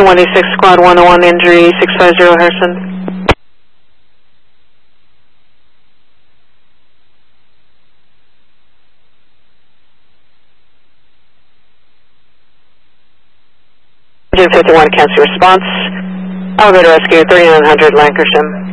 186 Squad 101, injury 650 Harrison. Engine 51, cancel response. Elevator rescue 3900 Lancashire.